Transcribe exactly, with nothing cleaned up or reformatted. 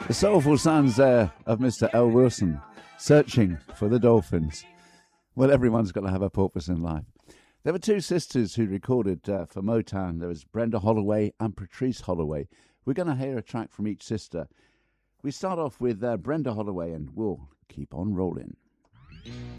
The soulful sounds there of Mister L. Wilson, Searching for the Dolphins. Well, everyone's got to have a purpose in life. There were two sisters who recorded uh, for Motown. There was Brenda Holloway and Patrice Holloway. We're going to hear a track from each sister. We start off with uh, Brenda Holloway, and we'll keep on rolling.